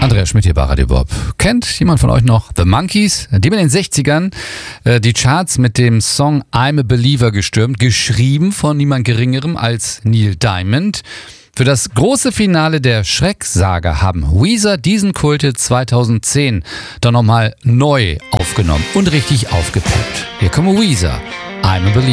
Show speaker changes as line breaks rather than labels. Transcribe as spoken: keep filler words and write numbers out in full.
Andreas Schmidt hier bei Radio Bob. Kennt jemand von euch noch The Monkees? Die haben in den sechzigern äh, die Charts mit dem Song I'm a Believer gestürmt, geschrieben von niemand Geringerem als Neil Diamond. Für das große Finale der Shrek-Saga haben Weezer diesen Kulthit zweitausendzehn dann nochmal neu aufgenommen und richtig aufgepeppt. Hier kommen Weezer, I'm a Believer.